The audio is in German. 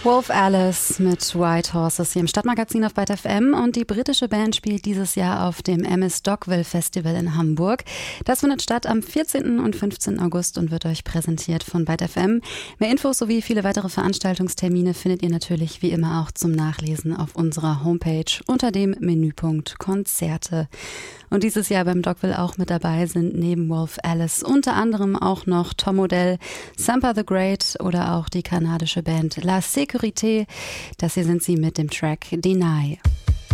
Wolf Alice mit White Horses hier im Stadtmagazin auf Byte FM, und die britische Band spielt dieses Jahr auf dem MS Dockville Festival in Hamburg. Das findet statt am 14. und 15. August und wird euch präsentiert von Byte FM. Mehr Infos sowie viele weitere Veranstaltungstermine findet ihr natürlich wie immer auch zum Nachlesen auf unserer Homepage unter dem Menüpunkt Konzerte. Und dieses Jahr beim Dockville auch mit dabei sind neben Wolf Alice unter anderem auch noch Tom Odell, Sampa the Great oder auch die kanadische Band La Sécurité. Das hier sind sie mit dem Track Deny.